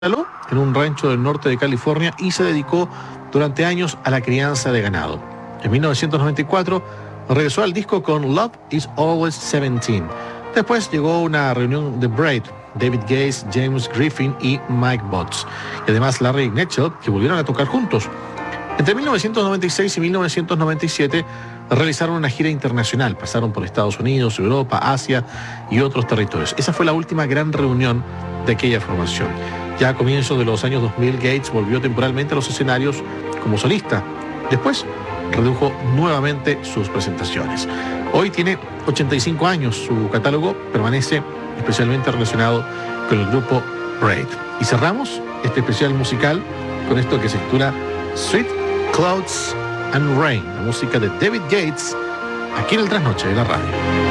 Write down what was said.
en un rancho del norte de California y se dedicó durante años a la crianza de ganado. En 1994 regresó al disco con Love is Always 17. Después llegó una reunión de Braid, David Gates, James Griffin y Mike Botts. Y además Larry Knechtel, que volvieron a tocar juntos. Entre 1996 y 1997 realizaron una gira internacional. Pasaron por Estados Unidos, Europa, Asia y otros territorios. Esa fue la última gran reunión de aquella formación. Ya a comienzos de los años 2000, Gates volvió temporalmente a los escenarios como solista. Después redujo nuevamente sus presentaciones. Hoy tiene 85 años. Su catálogo permanece especialmente relacionado con el grupo Braid. Y cerramos este especial musical con esto que se titula Sweet Clouds and Rain, la música de David Gates, aquí en el Trasnoche de la radio.